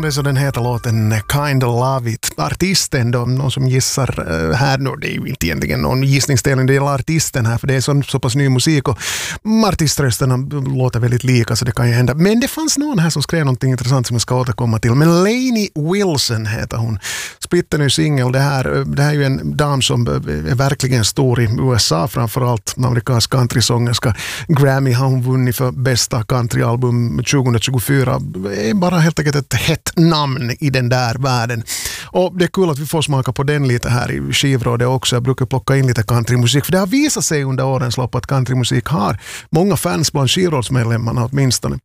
hördes och den heter låten Kind of Love It. Artisten då, någon som gissar här nu, det är ju inte egentligen någon gissningstävling, det gäller artisten här för det är så pass ny musik och artiströsterna låter väldigt lika så det kan ju hända. Men det fanns någon här som skrev någonting intressant som jag ska återkomma till. Men Lainey Wilson heter hon. Splitterny singel, det här är ju en dam som är verkligen stor i USA, framförallt amerikansk countrysångerska. Grammy har hon vunnit för bästa countryalbum 2024. Det är bara helt enkelt ett hett namn i den där världen. Och det är kul att vi får smaka på den lite här i skivrådet också. Jag brukar plocka in lite countrymusik för det har visat sig under årens lopp att countrymusik har många fans bland skivrådsmedlemmarna åtminstone.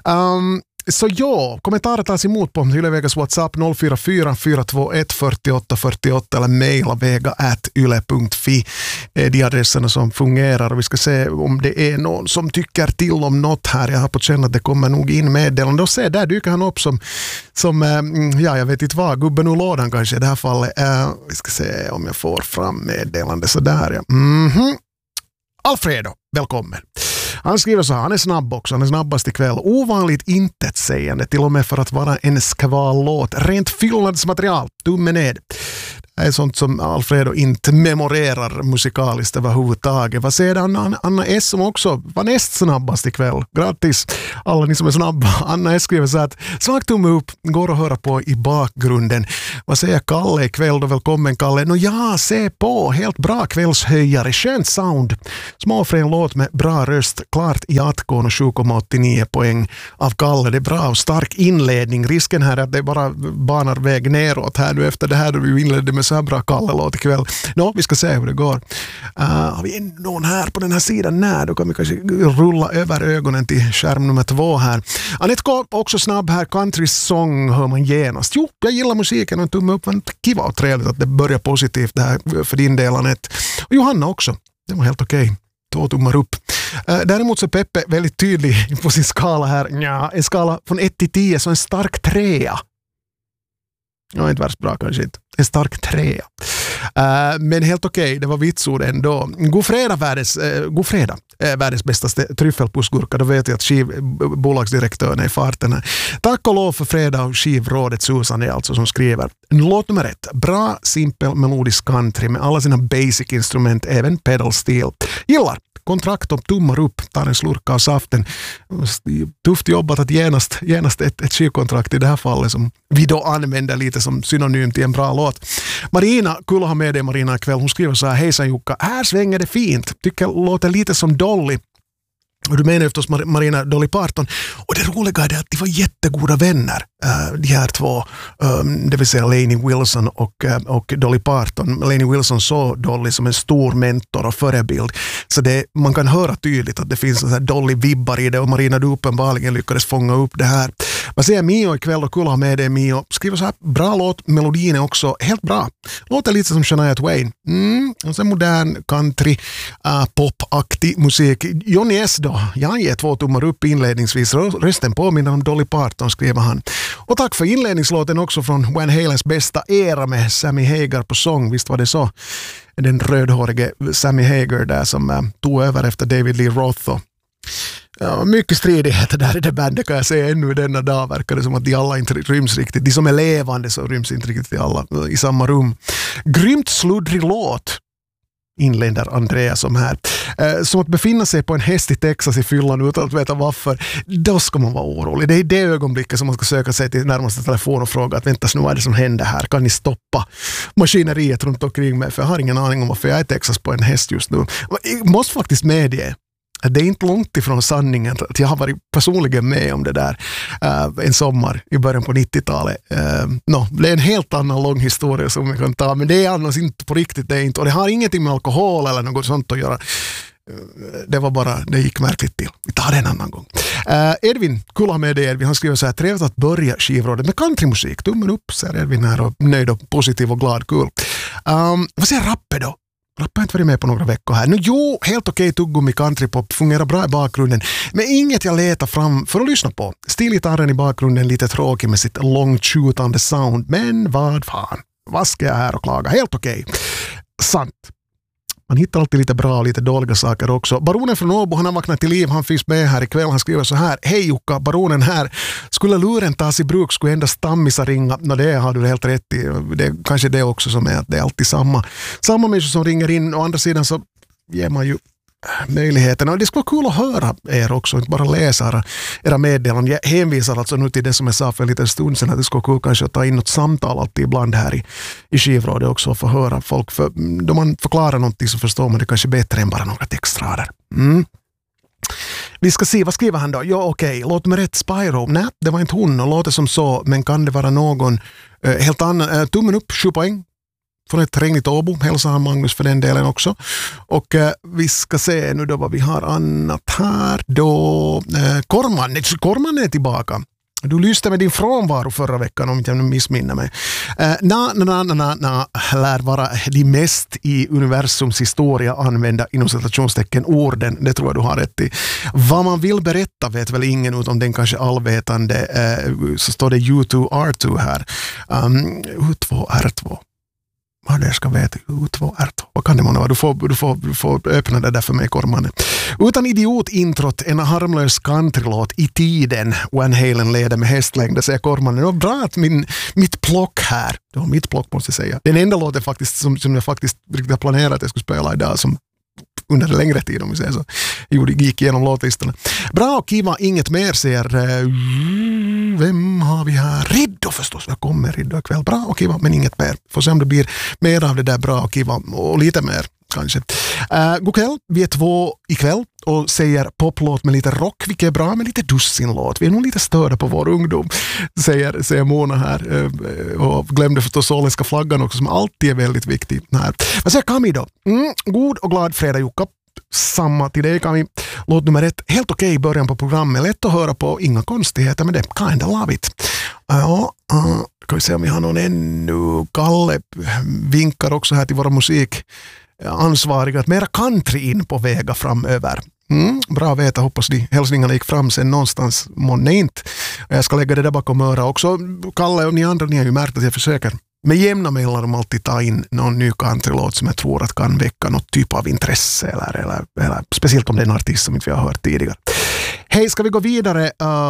Så ja, kommentarer tas emot på Ylevegas WhatsApp 044 421 48 48 eller mejla vega@yle.fi. Det är de adresserna som fungerar och vi ska se om det är någon som tycker till om något här. Jag har på känna att det kommer nog in meddelande och se, där dyker han upp som ja, jag vet inte vad, gubben ur lådan kanske i det här fallet. Vi ska se om jag får fram meddelande sådär. Ja. Alfredo, välkommen. Han skriver så här, han är snabb också, han är snabbast ikväll. Ovanligt intetsägande, till och med för att vara en skvallåt. Rent fyllnadsmaterial, tummen ned. Det är sånt som Alfredo inte memorerar musikaliskt överhuvudtaget. Vad säger Anna S som också var näst snabbast ikväll? Grattis alla ni som är snabba. Anna S skriver så att svagt tumme upp, går att höra på i bakgrunden. Vad säger Kalle ikväll då? Välkommen Kalle. Ja, se på, helt bra kvällshöjare, skönt sound. Småfren låt med bra röst, klart i atkon och 7,89 poäng av Kalle. Det är bra och stark inledning. Risken här är att det bara banar väg neråt här nu efter det här då vi inledde med så här bra Kalle-låt ikväll. Vi ska se hur det går. Har vi någon här på den här sidan? Nej, då kan vi kanske rulla över ögonen till skärm nummer 2 här. Anette K. också snabb här. Country song hör man genast. Jo, jag gillar musiken och en tumme upp. Kiva och trevligt att det börjar positivt det här för din del, Anette. Och Johanna också. Det var helt okej. 2 tummar upp. Däremot så är Peppe väldigt tydlig på sin skala här. Ja, en skala från 1 till 10 så en stark 3. Ja, inte värst bra kanske inte. En stark 3. Men helt okej, det var vitsord ändå. God fredag, världens bästa tryffelpussgurka. Då vet jag att skivbolagsdirektören är i farten här. Tack och lov för fredag och skivrådet Susan är alltså som skriver. Låt nummer 1. Bra, simpel, melodisk country med alla sina basic instrument, även pedal steel. Gillar. Kontrakt om tummar upp, tar en slurka av saften. Tufft jobbat att genast ett skivkontrakt i det här fallet som vi då använder lite som synonym till en bra låt. Marina, kul att ha med dig Marina ikväll. Hon skriver så här, hejsan Jukka, här svänger det fint. Tycker låter lite som Dolly. Och du menar ju förstås Marina Dolly Parton. Och det roliga är att de var jättegoda vänner, de här två. Det vill säga Lainey Wilson och Dolly Parton. Lainey Wilson såg Dolly som en stor mentor och förebild. Så man kan höra tydligt att det finns så här Dolly-vibbar i det. Och Marina du uppenbarligen lyckades fånga upp det här. Vad säger Mio ikväll och kul att ha med dig Mio. Skriver så här, bra låt, melodin är också helt bra. Låter lite som Shania Twain. Och sen modern country, pop-aktig musik. Johnny S då. Jag ger 2 tummar upp inledningsvis. Rösten påminner om Dolly Parton, skriver han. Och tack för inledningslåten också från Van Halens bästa era med Sammy Hagar på sång. Visst var det så? Den rödhårige Sammy Hagar där som tog över efter David Lee Roth. Ja, mycket stridigheter där i det bandet kan jag säga ännu i denna dag. Verkar det som att de alla inte ryms riktigt. De som är levande så ryms inte riktigt alla i samma rum. Grymt sluddrig låt. Inländer Andreas som här. Som att befinna sig på en häst i Texas i fyllan utan att veta varför. Då ska man vara orolig. Det är i det ögonblicket som man ska söka sig till närmaste telefon och fråga att vänta, nu vad är det som händer här? Kan ni stoppa maskineriet runt omkring mig? För jag har ingen aning om varför jag är i Texas på en häst just nu. Jag måste faktiskt medge. Det är inte långt ifrån sanningen att jag har varit personligen med om det där en sommar i början på 90-talet. Det är en helt annan lång historia som vi kan ta, men det är annars inte på riktigt. Det är inte, och det har ingenting med alkohol eller något sånt att göra. Det var bara, det gick märkligt till. Vi tar det en annan gång. Edvin, kul att ha med dig Edvin. Han skriver så här, trevligt att börja skivrådet med countrymusik. Tummen upp, säger Edvin här och nöjd och positiv och glad, kul. Vad säger Rappe då? Rappe har inte varit med på några veckor här. Jo, helt okej tuggummi countrypop, fungerar bra i bakgrunden. Men inget jag letar fram för att lyssna på. Stilgitarren i bakgrunden lite tråkig med sitt långtskjutande sound. Men vad fan, vad ska jag här och klaga? Helt okej. Sant. Man hittar alltid lite bra och lite dåliga saker också. Baronen från Åbo, han har vaknat till liv, han finns med här ikväll. Han skriver så här: hej Jukka, baronen här. Skulle luren tas i bruk skulle endast stammisar ringa. Det har du helt rätt i. Det är kanske det också som är att det är alltid samma människor som ringer in. Å andra sidan så ger man ju möjligheterna. Och det skulle vara kul att höra er också, inte bara läsa era meddelanden. Jag hänvisar alltså nu till det som jag sa för en liten stund sedan, att det skulle vara kul kanske att ta in något samtal alltid ibland här i Skivrådet också och få höra folk. För då man förklarar någonting så förstår man det kanske bättre än bara några textrader. Vi ska se, vad skriver han då? Ja, okej. Låt mig rätt, Spyro. Nej, det var inte hon och låter som så, men kan det vara någon helt annan? Tummen upp, 7 poäng. Från ett regnigt Åbo, hälsar han Magnus för den delen också. Och vi ska se nu då vad vi har annat här då. Korman är tillbaka. Du lyste med din frånvaro förra veckan om jag missminner mig. Lär vara de mest i universums historia använda inom citationstecken orden. Det tror jag du har rätt i. Vad man vill berätta vet väl ingen utom den kanske allvetande. Så står det U2R2 här. U2R2. Vad det ska veta, U2R2. Vad kan det vara? Du får öppna det där för mig, Korman. Utan idiotintrot, en harmlös countrylåt i tiden. Van Halen leder med hästlängder, säger Korman. Det var bra att mitt plock här, det var mitt plock måste jag säga. Den enda låten faktiskt som jag faktiskt riktigt planerat att jag skulle spela idag som under en längre tid om vi säger så. Gick igenom låtlistorna. Bra och kiva, inget mer säger vem har vi här? Riddo förstås, jag kommer Riddo ikväll. Bra och kiva, men inget mer. Får se om det blir mer av det där bra och kiva och lite mer kanske. God kväll, vi är 2 ikväll och säger poplåt med lite rock, vilket är bra med lite dussinlåt. Vi är nog lite störda på vår ungdom, säger Mona här. Och glömde förstås åländska flaggan också som alltid är väldigt viktig här. Vad säger Kami då? God och glad fredag Jukka. Samma till dig Kami. Låt nummer 1. Helt okej i början på programmet. Lätt att höra på, inga konstigheter med det. Kinda love it. Ja, kan vi se om vi har någon ännu. Kalle vinkar också här till våra musikansvariga att mera country in på vägar framöver. Bra att veta, hoppas de hälsningarna gick fram sen någonstans, månne inte. Jag ska lägga det där bakom öra också. Kalle och ni andra, ni har ju märkt att jag försöker med jämna mellanrum alltid ta in någon ny countrylåt som jag tror att kan väcka något typ av intresse eller speciellt om det är en artist som inte vi har hört tidigare. Hej, ska vi gå vidare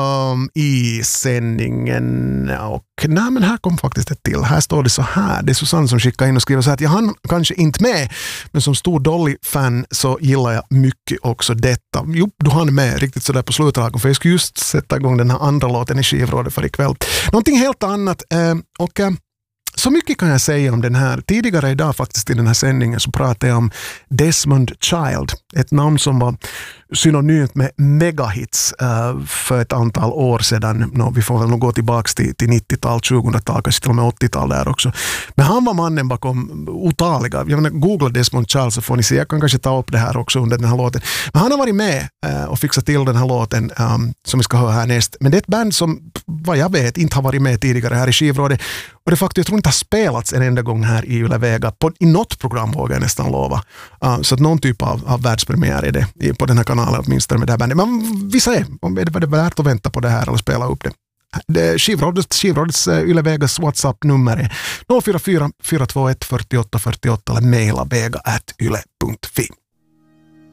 i sändningen? Och nej, men här kom faktiskt ett till. Här står det så här. Det är Susanne som skickar in och skriver så här att jag hann kanske inte med, men som stor Dolly-fan så gillar jag mycket också detta. Jo, du hann med riktigt sådär på slutraken, för jag skulle just sätta igång den här andra låten i Skivrådet för ikväll. Någonting helt annat och så mycket kan jag säga om den här. Tidigare idag faktiskt i den här sändningen så pratade jag om Desmond Child. Ett namn som var synonymt med megahits för ett antal år sedan. Vi får väl nog gå tillbaka till 90-tal, 2000-tal, kanske till och med 80-tal där också. Men han var mannen bakom otaliga. Jag menar, googla Desmond Child så får ni se. Jag kan kanske ta upp det här också under den här låten. Men han har varit med och fixat till den här låten som vi ska höra härnäst. Men det är ett band som, vad jag vet, inte har varit med tidigare här i Skivrådet. Och det faktiskt, jag tror inte har spelats en enda gång här i Yle Vega. I något program vågar jag nästan lova. Så att någon typ av världspremiär är det på den här kanalen åtminstone med det här bandet. Men vi säger, om det är värt att vänta på det här eller spela upp det. Skivrådets Yle Vegas WhatsApp-nummer är 044 421 48 48 eller mejla vega@yle.fi.